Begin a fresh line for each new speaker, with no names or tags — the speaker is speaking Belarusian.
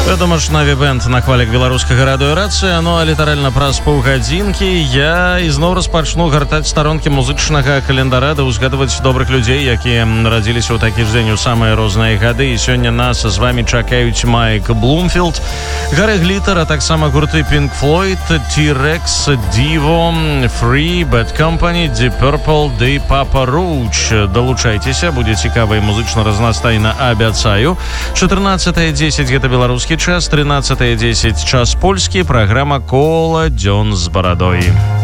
Вядома ж, Наві бэнд на хвалях беларускага радыёрацыі, ну а літаральна праз паўгадзінкі я ізноў распачну гартаць старонкі музычнага календара да ўзгадваць добрых людзей, якія нарадзіліся ў такі ж дзень у самыя розныя гады. І сёння нас з вамі чакаюць Майк Блумфілд, Гары Глітер, а таксама гурты Pink Floyd, T-Rex, Divo, Free, Bad Company, Deep Purple, ды Papa Roach. Далучайцеся, будзе цікава і музычна разнастайна, абяцаю. 14:10 гэта беларускі час, 13:10 час польскі, праграма «Кола дзён з барадой».